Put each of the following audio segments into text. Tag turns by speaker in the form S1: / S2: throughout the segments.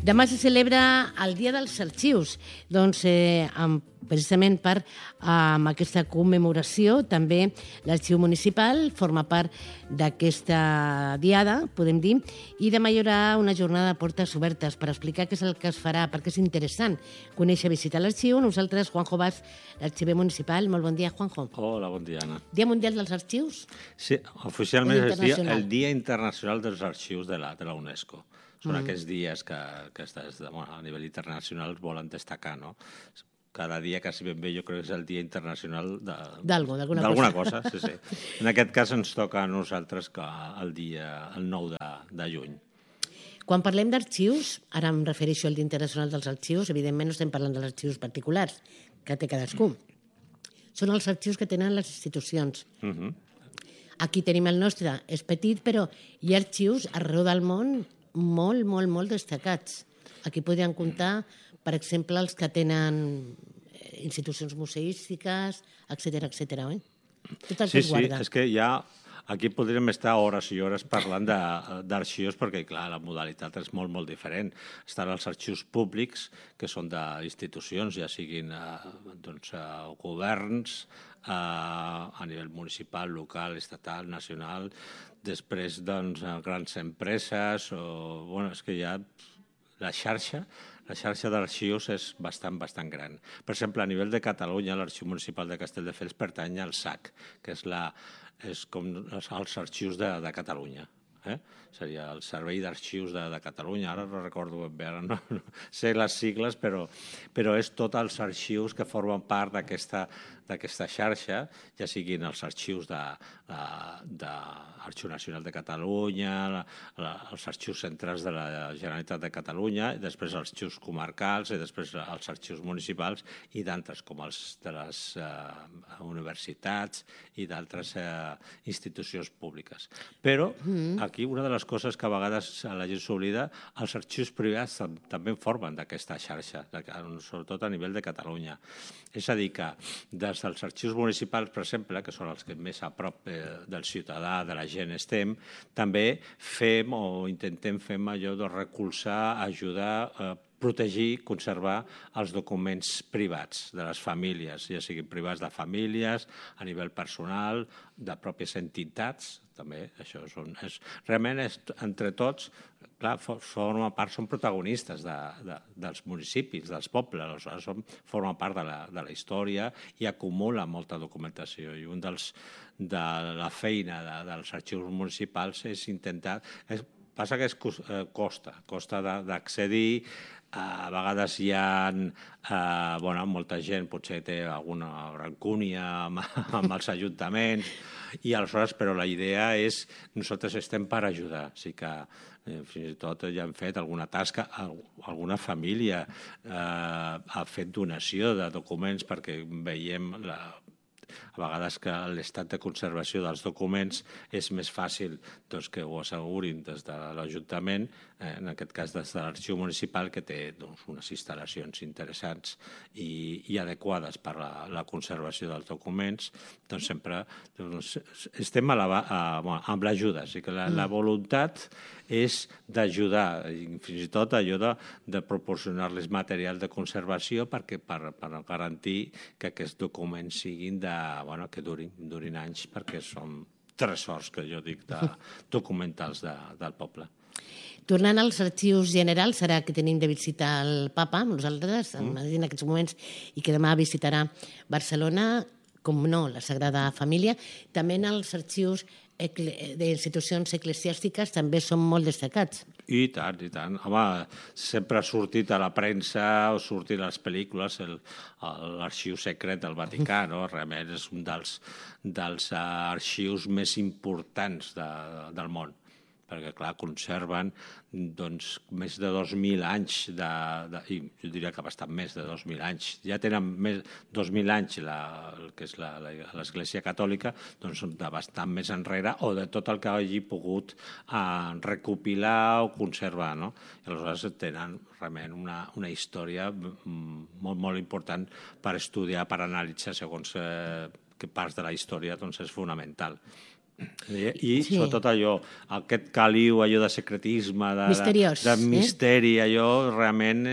S1: Demà se celebra el Dia dels Arxius, doncs precisament amb aquesta commemoració també l'Arxiu Municipal forma part d'aquesta diada, podem dir, i demà hi haurà una jornada de portes obertes per explicar què és el que es farà, perquè és interessant conèixer, visitar l'arxiu. Nosaltres, Juanjo Bas, l'arxiver municipal. Molt bon dia, Juanjo.
S2: Hola, bon dia, Anna.
S1: Dia Mundial dels Arxius?
S2: Sí, oficialment és el Dia Internacional dels Arxius de la UNESCO. Són aquests dies que a nivell internacional volen destacar, no? Cada dia quasi ben bé jo crec que és el Dia Internacional d'alguna cosa. Sí, sí. En aquest cas ens toca a nosaltres el 9 de juny.
S1: Quan parlem d'arxius, ara em refereixo al Dia Internacional dels Arxius, evidentment no estem parlant dels arxius particulars que té cadascú. Són els arxius que tenen les institucions. Aquí tenim el nostre, és petit, però hi ha arxius arreu del món molt destacats. Aquí podríem comptar, per exemple, els que tenen institucions museístiques, etcètera, oi? Tot el que es guarda.
S2: Sí, és que aquí podríem estar hores i hores parlant d'arxius perquè, clar, la modalitat és molt diferent. Estan els arxius públics, que són d'institucions, ja siguin governs, a nivell municipal, local, estatal, nacional, després, grans empreses, és que hi ha la xarxa d'arxius és bastant gran. Per exemple, a nivell de Catalunya, l'Arxiu Municipal de Castelldefels pertany al SAC, que és com els arxius de Catalunya. Seria el Servei d'Arxius de Catalunya, ara no recordo ben bé, ara no sé les sigles, però és tots els arxius que formen part d'aquesta xarxa, ja siguin els arxius de l'Arxiu Nacional de Catalunya, els arxius centrals de la Generalitat de Catalunya, després els arxius comarcals i després els arxius municipals i d'altres, com els de les universitats i d'altres institucions públiques. Però aquí una de les coses que a vegades la gent s'oblida, els arxius privats també formen d'aquesta xarxa, sobretot a nivell de Catalunya. És a dir, que des dels arxius municipals, per exemple, que són els que més a prop del ciutadà, de la gent estem, també fem o intentem fer allò de recolzar, ajudar, protegir, conservar els documents privats de les famílies, ja siguin privats de famílies, a nivell personal, de pròpies entitats, també, això realment entre tots, clar, formen part, són protagonistes dels municipis, dels pobles, formen part de la història i acumulen molta documentació. I un de la feina dels arxius municipals és intentar... Passa que costa d'accedir, a vegades hi ha molta gent, potser té alguna rancúnia amb els ajuntaments, i aleshores, però la idea és, nosaltres estem per ajudar, o sigui que fins i tot ja hem fet alguna tasca, alguna família ha fet donació de documents perquè veiem a vegades que l'estat de conservació dels documents és més fàcil que ho assegurin des de l'Ajuntament, en aquest cas des de l'Arxiu Municipal, que té unes instal·lacions interessants i adequades per a la conservació dels documents, doncs sempre estem amb l'ajuda. O sigui que la voluntat és d'ajudar, fins i tot allò de proporcionar-les material de conservació per garantir que aquests documents siguin que durin anys, perquè són tresors, que jo dic, documentals del poble.
S1: Tornant als arxius generals, serà que tenim de visitar el papa, nosaltres, en aquests moments, i que demà visitarà Barcelona, com no, la Sagrada Família. També en els arxius d'institucions eclesiàstiques també són molt destacats.
S2: I tant, i tant. Home, sempre ha sortit a la premsa o sortit a les pel·lícules l'arxiu secret del Vaticà, no? Realment és un dels arxius més importants del món, perquè, clar, conserven més de 2.000 anys, i jo diria que bastant més de 2.000 anys. Ja tenen més de 2.000 anys el que és l'Església Catòlica, doncs de bastant més enrere, o de tot el que hagi pogut recopilar o conservar, no? I aleshores tenen realment una història molt important per estudiar, per analitzar segons que parts de la història és fonamental. I sobretot allò, aquest caliu, allò de secretisme,
S1: misteriós,
S2: de misteri, allò realment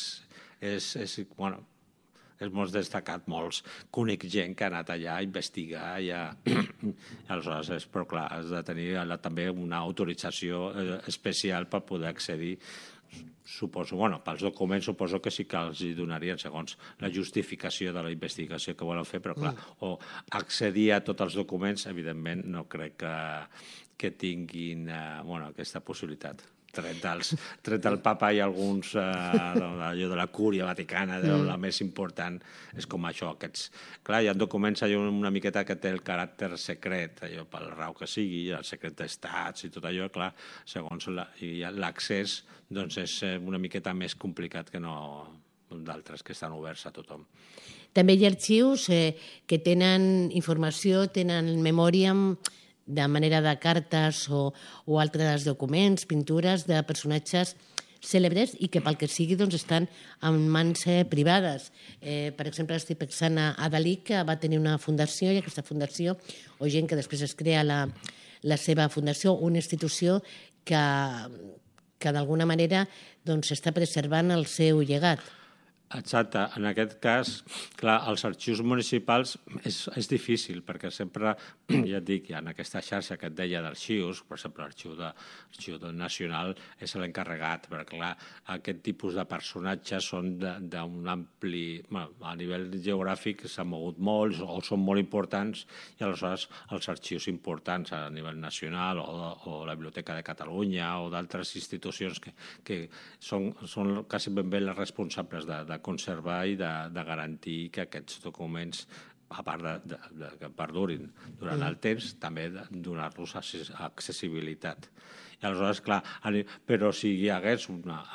S2: és molt destacat, molts. Conec gent que ha anat allà a investigar, aleshores, però clar, has de tenir també una autorització especial per poder accedir. Suposo, pels documents suposo que sí que els hi donarien segons la justificació de la investigació que volen fer, però clar, o accedir a tots els documents, evidentment no crec que tinguin aquesta possibilitat. Tret del papa i alguns allò de la cúria vaticana, la més important és com això, aquests. Clar, hi ha documents una miqueta que té el caràcter secret, allò pel rau que sigui, el secret d'estats i tot allò, clar, segons l'accés, doncs és una miqueta més complicat que no d'altres que estan oberts a tothom.
S1: També hi ha arxius que tenen informació, tenen memòria de manera de cartes o altres documents, pintures de personatges cèlebres i que pel que sigui doncs, estan en mans privades. Per exemple, estic pensant a Dalí, que va tenir una fundació i aquesta fundació, o gent que després es crea la seva fundació, una institució que d'alguna manera està preservant el seu llegat.
S2: Exacte. En aquest cas, clar, els arxius municipals és difícil, perquè sempre, ja et dic, hi ha aquesta xarxa que et deia d'arxius, per exemple, l'arxiu nacional és l'encarregat, perquè clar, aquest tipus de personatges són d'un ampli... a nivell geogràfic s'han mogut molts o són molt importants i aleshores els arxius importants a nivell nacional o la Biblioteca de Catalunya o d'altres institucions que són quasi ben bé les responsables de conservar i de garantir que aquests documents, a part que perdurin durant el temps, també donar-los accessibilitat. I aleshores, clar, però si hi hagués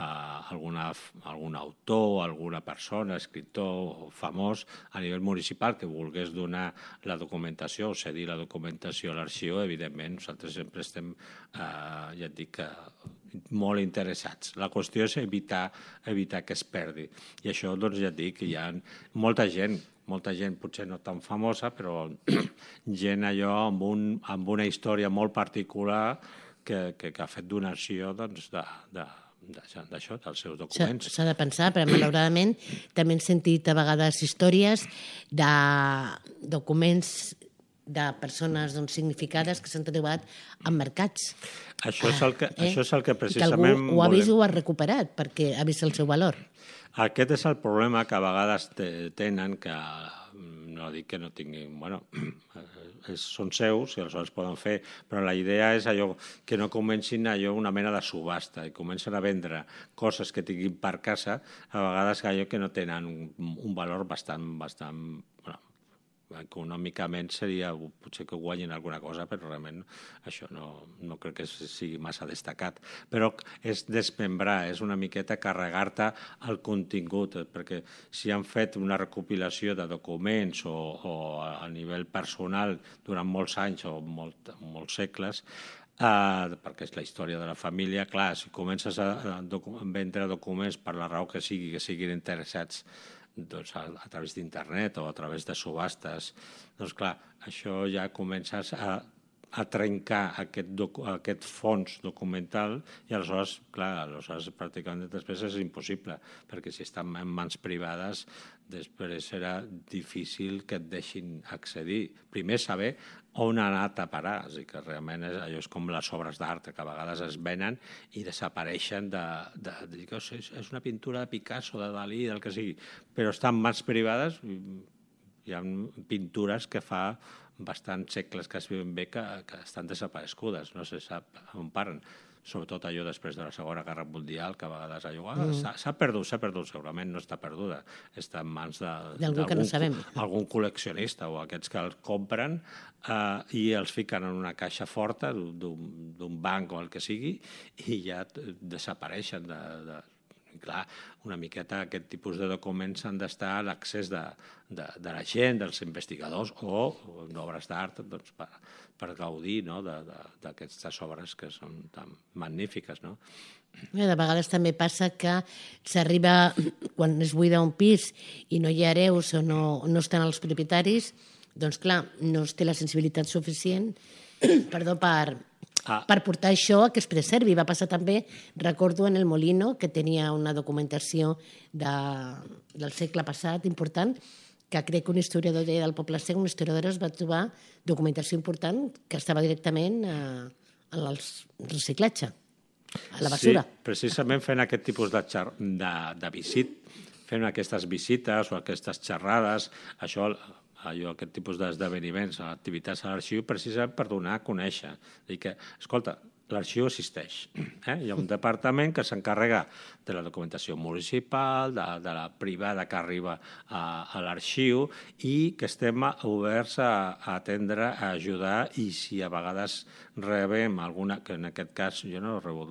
S2: algun autor, alguna persona, escriptor famós a nivell municipal que volgués donar la documentació o cedir la documentació a l'arxiu, evidentment, nosaltres sempre estem, ja et dic, molt interessats. La qüestió és evitar que es perdi. I això, doncs, ja et dic, hi ha molta gent, potser no tan famosa, però gent allò amb una història molt particular que ha fet donació d'això, dels seus documents.
S1: S'ha de pensar, però malauradament també hem sentit a vegades històries de documents de persones significades que s'han trobat en mercats.
S2: Això és el que precisament...
S1: Que algú ho ha vist i ho ha recuperat perquè ha vist el seu valor.
S2: Aquest és el problema que a vegades tenen, que no dic que no tinguin... són seus i aleshores poden fer, però la idea és allò que no comencin una mena de subhasta i comencen a vendre coses que tinguin per casa, a vegades allò que no tenen un valor bastant econòmicament seria potser que guanyin alguna cosa, però realment això no crec que sigui massa destacat. Però és desmembrar, és una miqueta carregar-te el contingut, perquè si han fet una recopilació de documents o a nivell personal durant molts anys o molts segles, perquè és la història de la família, clar, si comences a vendre documents per la raó que siguin interessats a través d'internet o a través de subhastes, doncs clar, això ja comences a trencar aquest fons documental i aleshores, clar, pràcticament després és impossible, perquè si estan en mans privades després serà difícil que et deixin accedir. Primer saber on ha anat a parar, és a dir, que realment allò és com les obres d'art, que a vegades es venen i desapareixen és una pintura de Picasso, de Dalí, del que sigui, però està en mans privades. Hi ha pintures que fa bastants segles que es viuen bé que estan desaparegudes, no se sap on paren. Sobretot allò després de la Segona Guerra Mundial, que a vegades s'ha perdut, segurament no està perduda, està en mans d'algun col·leccionista o aquests que els compren i els fiquen en una caixa forta d'un banc o el que sigui i ja desapareixen clar, una miqueta aquest tipus de documents han d'estar a l'accés de la gent, dels investigadors o d'obres d'art per gaudir d'aquestes obres que són tan magnífiques.
S1: De vegades també passa que s'arriba, quan es buida un pis i no hi ha hereus o no estan els propietaris, doncs clar, no es té la sensibilitat suficient perdó, per portar això a que es preservi. Va passar també, recordo, en el Molino, que tenia una documentació del segle passat important, que crec que un historiador del Poble Sec, un historiador, es va trobar documentació important que estava directament en el reciclatge, a la basura.
S2: Sí, precisament fent aquest tipus de fent aquestes visites o aquestes xerrades, aquest tipus d'esdeveniments, activitats a l'arxiu, precisament per donar a conèixer. Dir que, escolta, l'arxiu existeix. Hi ha un departament que s'encarrega de la documentació municipal, de la privada que arriba a l'arxiu i que estem oberts a atendre, a ajudar i si a vegades rebem alguna, que en aquest cas jo no he rebut